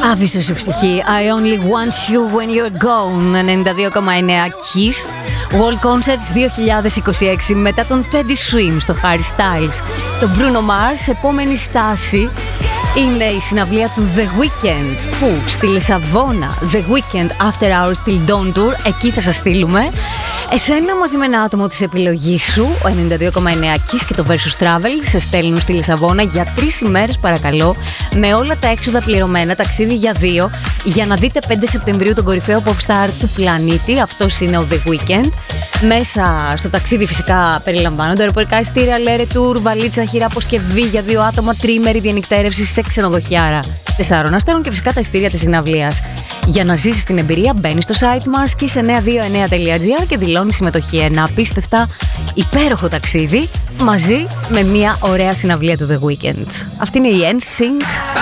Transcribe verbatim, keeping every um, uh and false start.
Άφησε η ψυχή. I only want you when you're gone. ενενήντα δύο κόμμα εννέα Kiss World Concerts δύο χιλιάδες είκοσι έξι. Μετά τον Teddy Swims, τον Harry Styles, τον Bruno Mars, επόμενη στάση είναι η συναυλία του The Weeknd, που στη Λισαβόνα, The Weeknd After Hours Till Dawn Tour. Εκεί θα σας στείλουμε εσένα μαζί με ένα άτομο της επιλογής σου. Ο ενενήντα δύο κόμμα εννέα Kiss και το Versus Travel σε στέλνουν στη Λισαβόνα για τρεις ημέρες, παρακαλώ, με όλα τα έξοδα πληρωμένα, ταξίδι για δύο, για να δείτε πέντε Σεπτεμβρίου τον κορυφαίο popstar του πλανήτη. Αυτός είναι ο The Weeknd. Μέσα στο ταξίδι φυσικά περιλαμβάνονται αεροπορικά εισιτήρια, λέρε tour, βαλίτσα, χειρά αποσκευή για δύο άτομα, τρίμερη διανυκτέρευση σε ξενοδοχιάρα τεσσάρων αστέρων και φυσικά τα εισιτήρια της συναυλίας. Για να ζήσεις την εμπειρία, μπαίνεις στο site μας kiss εννιακόσια είκοσι εννέα τελεία gr και δηλώνεις συμμετοχή. Ένα απίστευτα υπέροχο ταξίδι μαζί με μια ωραία συναυλία του The Weeknd. Αυτή είναι η εν συνκ.